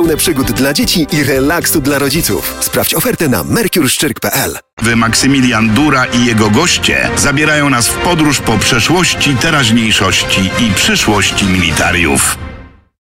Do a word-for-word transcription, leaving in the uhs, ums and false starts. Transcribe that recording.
pełne przygód dla dzieci i relaksu dla rodziców. Sprawdź ofertę na merkur szczyrk kropka p l. Maksymilian Dura i jego goście zabierają nas w podróż po przeszłości, teraźniejszości i przyszłości militariów.